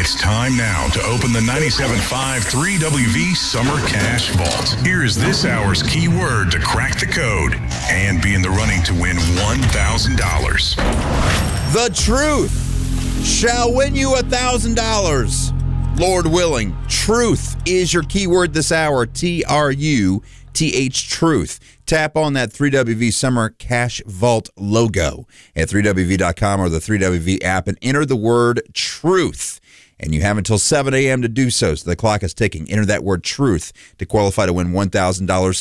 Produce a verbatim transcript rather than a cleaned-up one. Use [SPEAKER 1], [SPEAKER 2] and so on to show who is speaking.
[SPEAKER 1] It's time now to open the ninety-seven point five three W V Summer Cash Vault. Here is this hour's keyword to crack the code and be in the running to win one thousand dollars.
[SPEAKER 2] The truth shall win you one thousand dollars. Lord willing, truth is your keyword this hour. T R U T H, truth. Tap on that three W V Summer Cash Vault logo at three W V dot com or the three W V app and enter the word truth. And you have until seven a.m. to do so, so the clock is ticking. Enter that word truth to qualify to win one thousand dollars.